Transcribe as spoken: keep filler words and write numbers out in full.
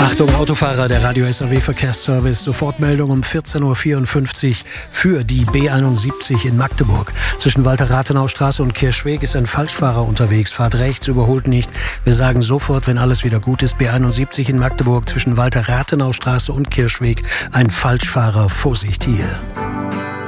Achtung, Autofahrer, der Radio S A W Verkehrsservice. Sofortmeldung um vierzehn Uhr vierundfünfzig für die B einundsiebzig in Magdeburg. Zwischen Walter-Rathenau-Straße und Kirchweg ist ein Falschfahrer unterwegs. Fahrt rechts, überholt nicht. Wir sagen sofort, wenn alles wieder gut ist, B einundsiebzig in Magdeburg zwischen Walter-Rathenau-Straße und Kirchweg. Ein Falschfahrer, Vorsicht hier.